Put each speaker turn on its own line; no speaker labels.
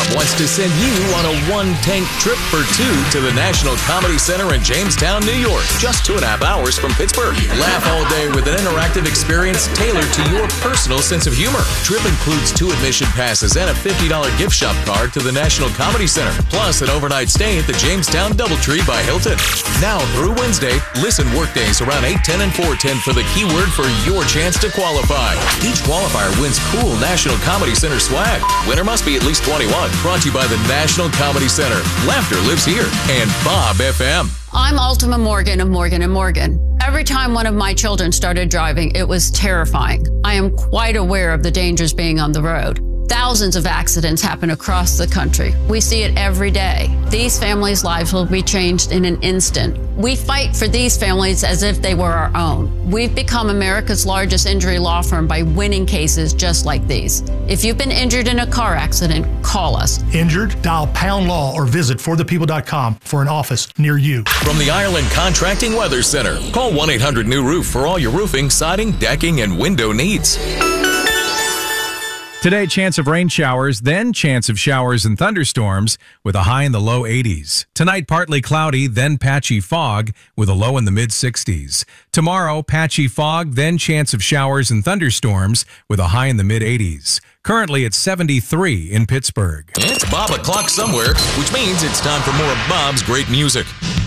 wants to send you on a one-tank trip for two to the National Comedy Center in Jamestown, New York. Just 2.5 hours from Pittsburgh. Laugh all day with an interactive experience tailored to your personal sense of humor. Trip includes 2 admission passes and a $50 gift shop card to the National Comedy Center, plus an overnight stay at the Jamestown Doubletree by Hilton. Now through Wednesday, listen workdays around 8:10 and 4:10 for the keyword for your chance to qualify. Each qualifier wins cool National Comedy Center swag. Winner must be at least 21. Brought to you by the National Comedy Center. Laughter lives here. And Bob FM.
I'm Ultima Morgan of Morgan & Morgan. Every time one of my children started driving, it was terrifying. I am quite aware of the dangers being on the road. Thousands of accidents happen across the country. We see it every day. These families' lives will be changed in an instant. We fight for these families as if they were our own. We've become America's largest injury law firm by winning cases just like these. If you've been injured in a car accident, call us.
Injured? Dial Pound Law or visit forthepeople.com for an office near you.
From the Ireland Contracting Weather Center, call 1-800-NEW-ROOF for all your roofing, siding, decking, and window needs.
Today, chance of rain showers, then chance of showers and thunderstorms with a high in the low 80s. Tonight, partly cloudy, then patchy fog with a low in the mid-60s. Tomorrow, patchy fog, then chance of showers and thunderstorms with a high in the mid-80s. Currently, it's 73 in Pittsburgh.
It's Bob o'clock somewhere, which means it's time for more of Bob's great music.